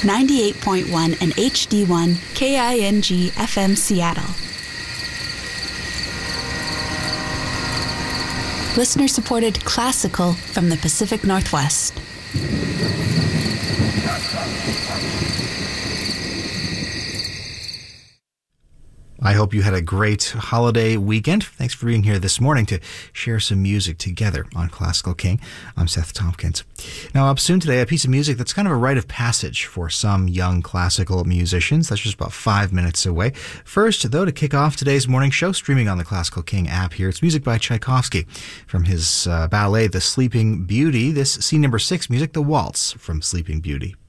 98.1 and HD1 KING FM Seattle. Listener-supported classical from the Pacific Northwest. I hope you had a great holiday weekend. Thanks for being here this morning to share some music together on Classical King. I'm Seth Tompkins. Now, up soon today, a piece of music that's kind of a rite of passage for some young classical musicians. That's just about 5 minutes away. First, though, to kick off today's morning show, streaming on the Classical King app here, it's music by Tchaikovsky from his ballet, The Sleeping Beauty. This scene number 6 music, The Waltz from Sleeping Beauty.